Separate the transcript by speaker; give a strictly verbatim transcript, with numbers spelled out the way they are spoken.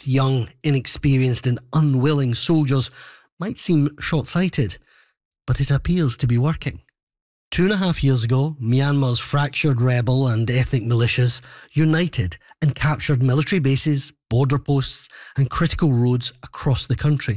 Speaker 1: young, inexperienced and unwilling soldiers might seem short-sighted, but it appears to be working. Two and a half years ago, Myanmar's fractured rebel and ethnic militias united and captured military bases, border posts and critical roads across the country.